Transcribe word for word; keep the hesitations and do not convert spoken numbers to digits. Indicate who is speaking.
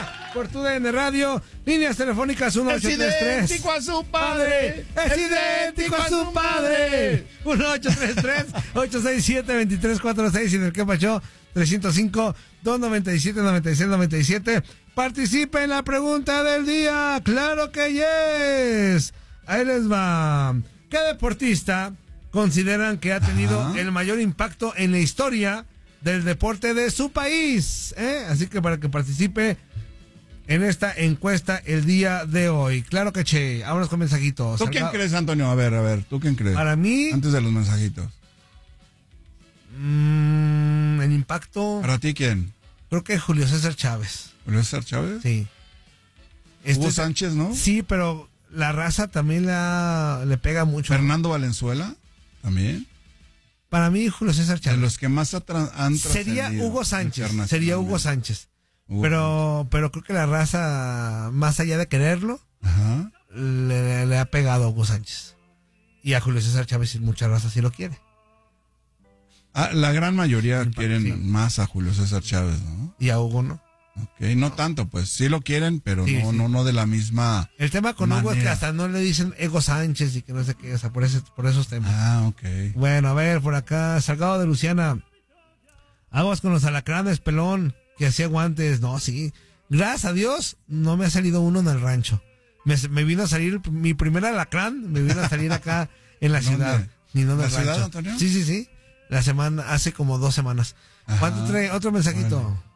Speaker 1: por tu D N Radio. Líneas telefónicas uno ocho tres tres.
Speaker 2: Es idéntico a su padre.
Speaker 1: Es idéntico a su padre. uno ocho tres tres, ocho seis siete, dos tres cuatro seis y en el que pachó tres cero cinco, dos nueve siete, nueve seis nueve siete. Participe en la pregunta del día. ¡Claro que yes! Ahí les va. ¿Qué deportista consideran que ha tenido Ajá. el mayor impacto en la historia del deporte de su país? ¿Eh? Así que para que participe en esta encuesta el día de hoy. Claro que che. Vámonos con mensajitos.
Speaker 2: ¿Tú quién crees, Antonio? A ver, a ver. ¿Tú quién crees?
Speaker 1: Para mí...
Speaker 2: Antes de los mensajitos.
Speaker 1: Mmm, el impacto...
Speaker 2: ¿Para ti quién?
Speaker 1: Creo que Julio César Chávez.
Speaker 2: ¿Julio César Chávez?
Speaker 1: Sí.
Speaker 2: Hugo
Speaker 1: Este,
Speaker 2: Sánchez, ¿no?
Speaker 1: Sí, pero la raza también la, le pega mucho.
Speaker 2: Fernando Valenzuela, también.
Speaker 1: Para mí, Julio César Chávez.
Speaker 2: De los que más han trascendido.
Speaker 1: Sería Hugo Sánchez. Sería Hugo Sánchez. Hugo pero, Sánchez. Pero creo que la raza, más allá de quererlo,
Speaker 2: Ajá.
Speaker 1: Le, le ha pegado a Hugo Sánchez. Y a Julio César Chávez mucha raza sí lo quiere.
Speaker 2: Ah, la gran mayoría
Speaker 1: Impacto,
Speaker 2: quieren
Speaker 1: sí.
Speaker 2: más a Julio César Chávez, ¿no?
Speaker 1: Y a Hugo no.
Speaker 2: Ok, no tanto, pues sí lo quieren, pero
Speaker 1: sí,
Speaker 2: no,
Speaker 1: sí.
Speaker 2: no, no de la misma.
Speaker 1: El tema con
Speaker 2: manera.
Speaker 1: Hugo es que hasta no le dicen Ego Sánchez y que no sé qué, o sea, por ese, por esos temas.
Speaker 2: Ah, ok.
Speaker 1: Bueno, a ver, por acá, Salgado de Luciana. Aguas con los alacranes, pelón, que hacía guantes. No, sí. Gracias a Dios, no me ha salido uno en el rancho. Me, me vino a salir, mi primer alacrán, me vino a salir acá en la ciudad. Ni no en el
Speaker 2: ¿La ciudad,
Speaker 1: rancho.
Speaker 2: Antonio?
Speaker 1: Sí, sí, sí. La semana, hace como dos semanas.
Speaker 2: Ajá.
Speaker 1: ¿Cuánto trae? Otro mensajito.
Speaker 2: Bueno.